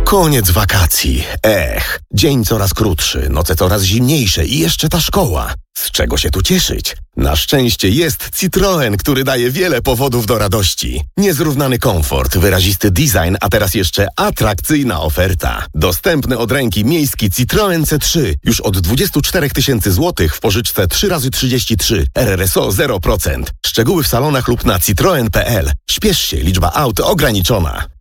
Koniec wakacji. Dzień coraz krótszy, noce coraz zimniejsze i jeszcze ta szkoła. Z czego się tu cieszyć? Na szczęście jest Citroen, który daje wiele powodów do radości. Niezrównany komfort, wyrazisty design, a teraz jeszcze atrakcyjna oferta. Dostępny od ręki miejski Citroen C3 już od 24 000 złotych w pożyczce 3x33, RRSO 0%. Szczegóły w salonach lub na citroen.pl. Śpiesz się, liczba aut ograniczona.